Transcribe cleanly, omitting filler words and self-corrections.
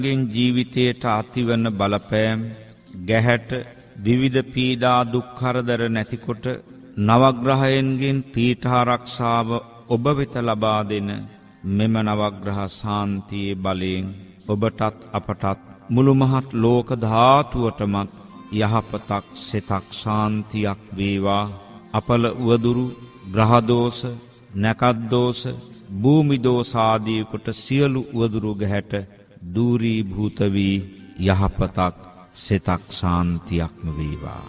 ගෙන් ජීවිතයට ඇතිවන බලපෑම් ගැහැට විවිධ පීඩා දුක් කරදර නැතිකොට නවග්‍රහයන්ගෙන් පීඨාරක්ෂාව ඔබ වෙත ලබා දෙන මෙම නවග්‍රහ ශාන්තියේ බලයෙන් ඔබටත් අපටත් මුළු මහත් ලෝක ධාතුවටමත් යහපතක් සිතක් ශාන්තියක් වේවා. අපල උවදුරු ග්‍රහ දෝෂ නැකත් දෝෂ භූමි දෝෂ ආදී කොට සියලු උවදුරු ගැහැට දූරීභූත වී යහපතක් සිතක් ශාන්තියක්ම වේවා.